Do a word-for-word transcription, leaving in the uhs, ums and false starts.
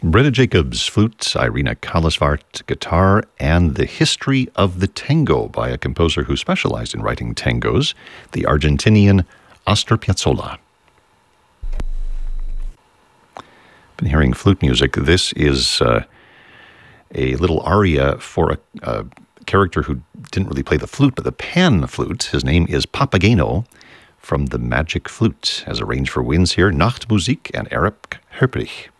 Breda Jacobs, flute, Irina Kallasvart, guitar, and The History of the Tango by a composer who specialized in writing tangos, the Argentinian Astor Piazzolla. Been hearing flute music. This is uh, a little aria for a, a character who didn't really play the flute, but the pan flute. His name is Papageno from The Magic Flute, as arranged for winds here, Nachtmusik and Eric Höprich.